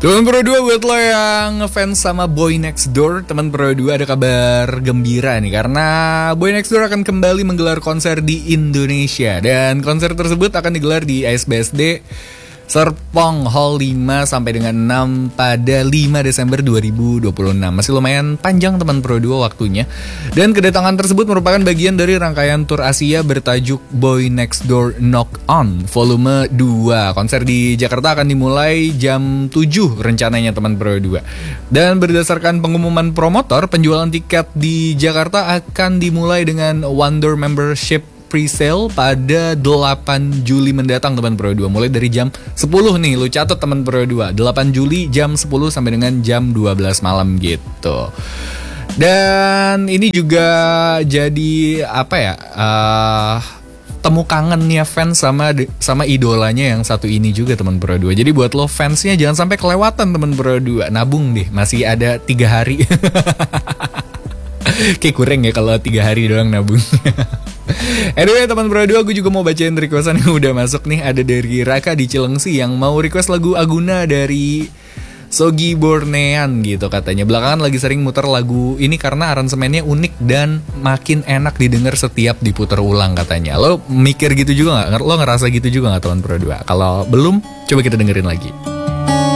Teman Pro 2 buat lo yang ngefans sama Boy Next Door, teman Pro 2 ada kabar gembira nih karena Boy Next Door akan kembali menggelar konser di Indonesia dan konser tersebut akan digelar di ASBSD Serpong Hall 5 sampai dengan 6 pada 5 Desember 2026. Masih lumayan panjang teman Pro 2 waktunya. Dan kedatangan tersebut merupakan bagian dari rangkaian tur Asia bertajuk Boy Next Door Knock On Volume 2. Konser di Jakarta akan dimulai jam 7 rencananya teman Pro 2. Dan berdasarkan pengumuman promotor, penjualan tiket di Jakarta akan dimulai dengan Wonder Membership pre-sale pada 8 Juli mendatang teman Pro 2. Mulai dari jam 10 nih, lu catat teman Pro 2. 8 Juli jam 10 sampai dengan jam 12 malam gitu. Dan ini juga jadi apa ya? Temu kangennya fans sama idolanya yang satu ini juga teman Pro 2. Jadi buat lo fansnya jangan sampai kelewatan teman Pro 2. Nabung deh, masih ada 3 hari. Kayak kurang ya kalau 3 hari doang nabung. Anyway teman Pro 2, gue juga mau bacain requestan yang udah masuk nih. Ada dari Raka di Cilengsi yang mau request lagu Aguna dari Sogi Bornean gitu katanya. Belakangan lagi sering muter lagu ini karena aransemennya unik dan makin enak didengar setiap diputar ulang katanya. Lo mikir gitu juga gak? Lo ngerasa gitu juga gak teman Pro 2? Kalau belum, coba kita dengerin lagi.